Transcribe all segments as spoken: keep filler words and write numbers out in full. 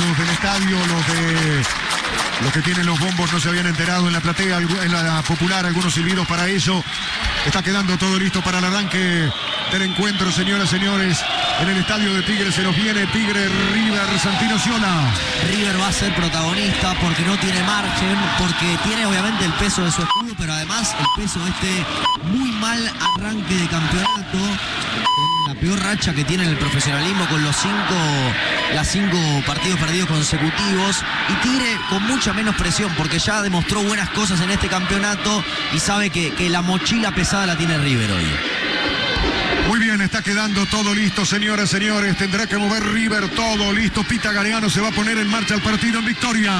los del estadio, los de los que tienen los bombos no se habían enterado en la platea, en la popular, algunos silbidos para eso. Está quedando todo listo para el arranque del encuentro, señoras y señores. En el estadio de Tigre se nos viene Tigre River, Santino Sciola. River va a ser protagonista porque no tiene margen, porque tiene obviamente el peso de su escudo, pero además el peso de este muy mal arranque de campeonato, con la peor racha que tiene el profesionalismo, con los cinco, las cinco partidos perdidos consecutivos, y Tigre con mucha menos presión, porque ya demostró buenas cosas en este campeonato y sabe que, que la mochila pesada la tiene River hoy. Muy bien, está quedando todo listo, señoras y señores. Tendrá que mover River, todo listo. Pita Galeano se va a poner en marcha el partido en victoria.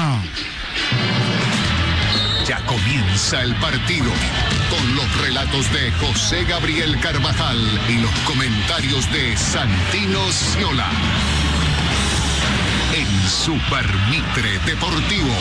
Ya comienza el partido con los relatos de José Gabriel Carvajal y los comentarios de Santino Sciola en Super Mitre Deportivo.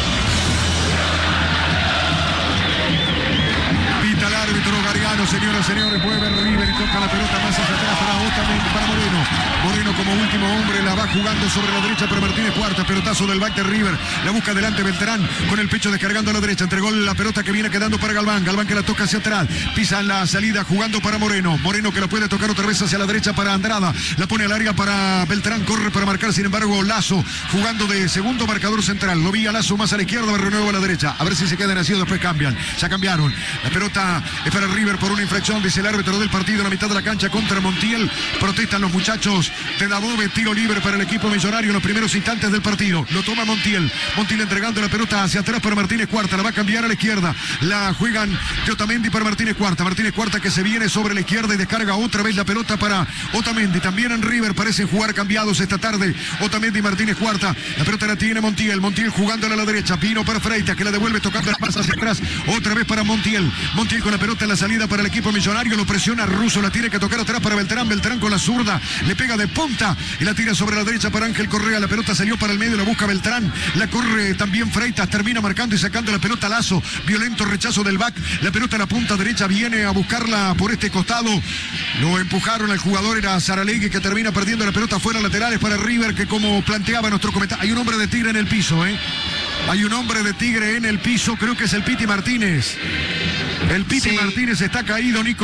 Pita el árbitro Galeano, señoras y señores. Mueve River y toca la pelota más hacia atrás para Otamendi, para Moreno. Moreno como último hombre la va jugando sobre la derecha para Martínez Cuarta. Pelotazo del back de River. La busca adelante Beltrán con el pecho descargando a la derecha. Entregó la pelota que viene quedando para Galván. Galván que la toca hacia atrás. Pisa la salida jugando para Moreno. Moreno que la puede tocar otra vez hacia la derecha para Andrada. La pone al área para Beltrán. Corre para marcar. Sin embargo, Lazo jugando de segundo marcador central. Lo vi a Lazo más a la izquierda. Renuevo a la derecha. A ver si se quedan así o después cambian. Ya cambiaron. La pelota es para River por una infracción, dice el árbitro del partido en la mitad de la cancha contra Montiel. Protestan los muchachos de Dabove. Tiro libre para el equipo millonario en los primeros instantes del partido. Lo toma Montiel. Montiel entregando la pelota hacia atrás para Martínez Cuarta. La va a cambiar a la izquierda. La juegan de Otamendi para Martínez Cuarta. Martínez Cuarta que se viene sobre la izquierda y descarga otra vez la pelota para Otamendi. También en River parecen jugar cambiados esta tarde. Otamendi y Martínez Cuarta. La pelota la tiene Montiel. Montiel jugándola a la derecha. Vino para Freitas que la devuelve tocando la pasa hacia atrás. Otra vez para Montiel. Montiel con la pelota en la salida para el equipo millonario. Lo presiona Russo. La tiene que tocar atrás para Beltrán. Beltrán con la zurda. Le pega de punta y la tira sobre la derecha para Ángel Correa. La pelota salió para el medio. La busca Beltrán. La corre también Freitas. Termina marcando y sacando la pelota a Lazo. Violento rechazo del back. La pelota a la punta derecha. Viene a buscarla por este costado. Lo empujaron al jugador. Era Saralegui que termina perdiendo la pelota fuera laterales para River, que como planteaba nuestro comentario, hay un hombre de Tigre en el piso, ¿eh? Hay un hombre de Tigre en el piso. Creo que es el Piti Martínez. El Piti sí. Martínez está caído, Nico.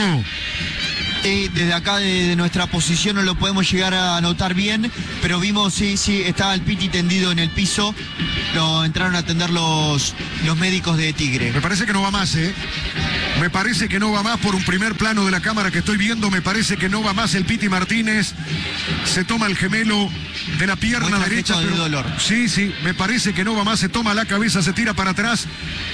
Sí, desde acá de, de nuestra posición no lo podemos llegar a notar bien, pero vimos, sí, sí, estaba el Piti tendido en el piso. Lo entraron a atender los, los médicos de Tigre. Me parece que no va más, ¿eh? Me parece que no va más por un primer plano de la cámara que estoy viendo. Me parece que no va más el Piti Martínez. Se toma el gemelo de la pierna Muestra derecha. Pero, de dolor. Sí, sí, me parece que no va más. Se toma la cabeza, se tira para atrás.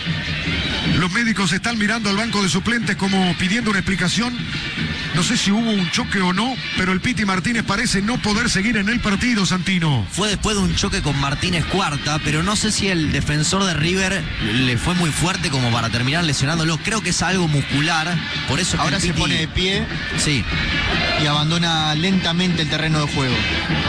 Los médicos están mirando al banco de suplentes como pidiendo una explicación. No sé si hubo un choque o no, pero el Piti Martínez parece no poder seguir en el partido, Santino. Fue después de un choque con Martínez Cuarta, pero no sé si el defensor de River le fue muy fuerte como para terminar lesionándolo. Creo que es algo muscular, por eso es ahora que el se Piti... pone de pie sí. y abandona lentamente el terreno de juego.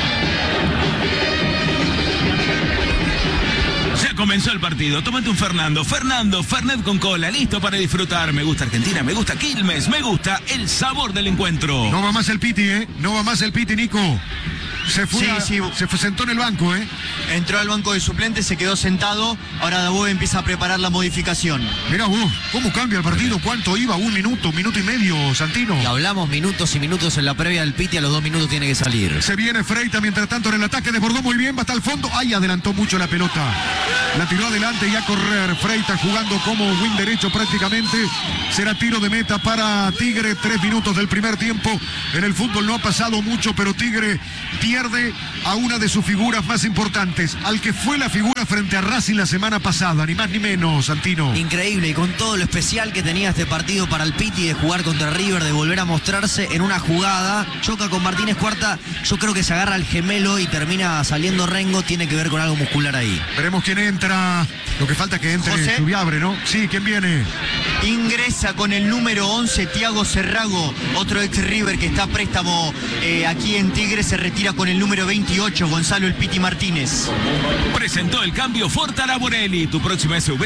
Ya comenzó el partido, tómate un Fernando, Fernando, Fernet con cola, listo para disfrutar. Me gusta Argentina, me gusta Quilmes, me gusta el sabor del encuentro. No va más el Piti, ¿eh? No va más el Piti, Nico. Se fue, sí, a, sí. se fue, sentó en el banco, ¿eh? Entró al banco de suplentes, se quedó sentado. Ahora Dabove empieza a preparar la modificación. Mirá vos, ¿cómo cambia el partido? ¿Cuánto iba? Un minuto, un minuto y medio, Santino. Y hablamos minutos y minutos en la previa del Piti, a los dos minutos tiene que salir. Se viene Freitas, mientras tanto en el ataque, desbordó muy bien, va hasta el fondo. Ay, adelantó mucho la pelota. La tiró adelante y a correr. Freitas jugando como wing derecho prácticamente. Será tiro de meta para Tigre. Tres minutos del primer tiempo. En el fútbol no ha pasado mucho, pero Tigre pierde a una de sus figuras más importantes, al que fue la figura frente a Racing la semana pasada, ni más ni menos, Santino. Increíble, y con todo lo especial que tenía este partido para el Piti de jugar contra River, de volver a mostrarse en una jugada, choca con Martínez Cuarta, yo creo que se agarra el gemelo y termina saliendo Rengo, tiene que ver con algo muscular ahí. Veremos quién entra, lo que falta es que entre José. Subiabre, ¿no? Sí, ¿quién viene? Ingresa con el número once, Thiago Serrago, otro ex River que está a préstamo eh, aquí en Tigre, se retira con el número veintiocho, Gonzalo el Piti Martínez. Presentó el cambio Ford Tara Borelli, tu próxima S U V.